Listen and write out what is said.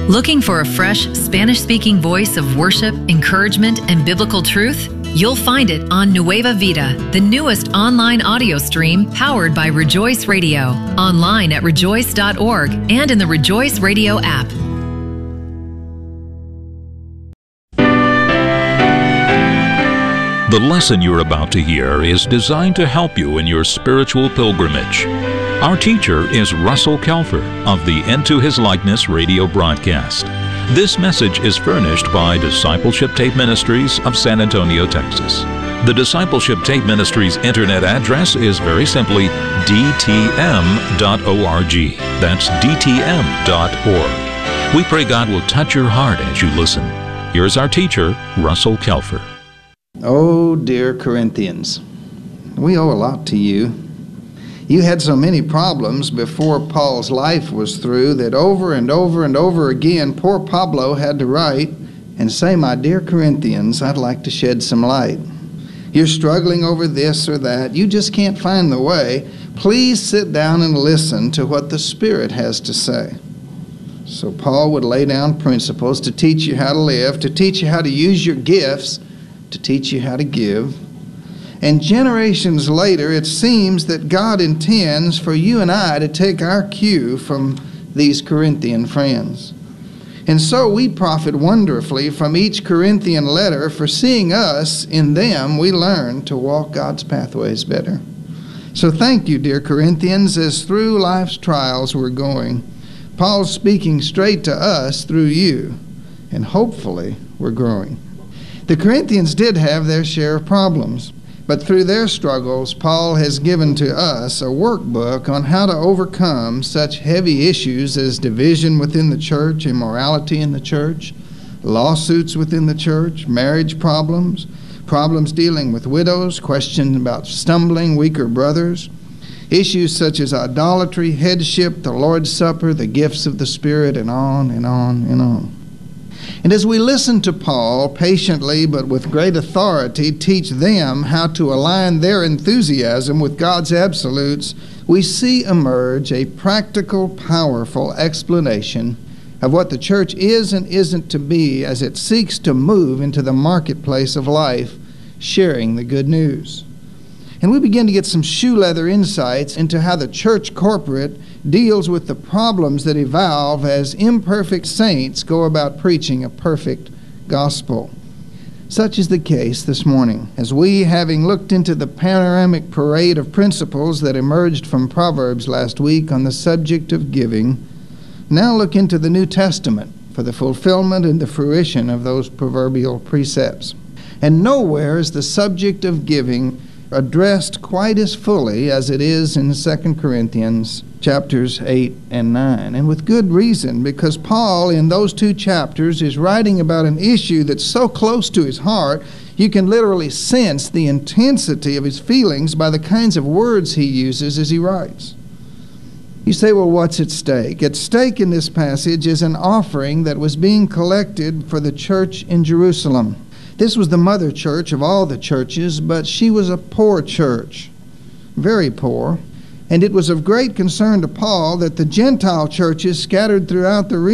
Looking for a fresh, Spanish-speaking voice of worship, encouragement, and biblical truth? You'll find it on Nueva Vida, the newest online audio stream powered by Rejoice Radio, online at rejoice.org and in the Rejoice Radio app. The lesson you're about to hear is designed to help you in your spiritual pilgrimage. Our teacher is Russell Kelfer of the Into His Likeness radio broadcast. This message is furnished by Discipleship Tape Ministries of San Antonio, Texas. The Discipleship Tape Ministries internet address is very simply dtm.org. That's dtm.org. We pray God will touch your heart as you listen. Here's our teacher, Russell Kelfer. Oh, dear Corinthians, we owe a lot to you. You had so many problems before Paul's life was through that over and over and over again, poor Pablo had to write and say, my dear Corinthians, I'd like to shed some light. You're struggling over this or that. You just can't find the way. Please sit down and listen to what the Spirit has to say. So Paul would lay down principles to teach you how to live, to teach you how to use your gifts, to teach you how to give. And generations later, it seems that God intends for you and I to take our cue from these Corinthian friends. And so we profit wonderfully from each Corinthian letter, for seeing us in them, we learn to walk God's pathways better. So thank you, dear Corinthians, as through life's trials we're going, Paul's speaking straight to us through you, and hopefully we're growing. The Corinthians did have their share of problems, but through their struggles, Paul has given to us a workbook on how to overcome such heavy issues as division within the church, immorality in the church, lawsuits within the church, marriage problems, problems dealing with widows, questions about stumbling weaker brothers, issues such as idolatry, headship, the Lord's Supper, the gifts of the Spirit, and on and on and on. And as we listen to Paul patiently but with great authority teach them how to align their enthusiasm with God's absolutes, we see emerge a practical, powerful explanation of what the church is and isn't to be as it seeks to move into the marketplace of life, sharing the good news. And we begin to get some shoe leather insights into how the church corporate deals with the problems that evolve as imperfect saints go about preaching a perfect gospel. Such is the case this morning, as we, having looked into the panoramic parade of principles that emerged from Proverbs last week on the subject of giving, now look into the New Testament for the fulfillment and the fruition of those proverbial precepts. And nowhere is the subject of giving addressed quite as fully as it is in 2 Corinthians chapters 8 and 9. And with good reason, because Paul in those two chapters is writing about an issue that's so close to his heart, you can literally sense the intensity of his feelings by the kinds of words he uses as he writes. You say, well, what's at stake? At stake in this passage is an offering that was being collected for the church in Jerusalem. This was the mother church of all the churches, but she was a poor church, very poor, and it was of great concern to Paul that the Gentile churches scattered throughout the region